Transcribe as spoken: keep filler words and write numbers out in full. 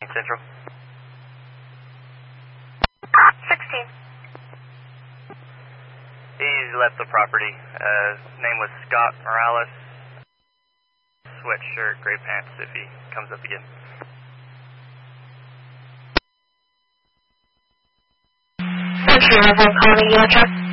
Central. sixteen. He's left the property. Uh, name was Scott Morales. Sweatshirt, gray pants if he comes up again. Central, calling your truck.